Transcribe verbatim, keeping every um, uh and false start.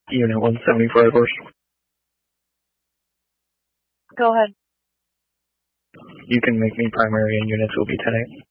Unit one seventy-five horse. Go ahead. You can make me primary and units will be ten eight.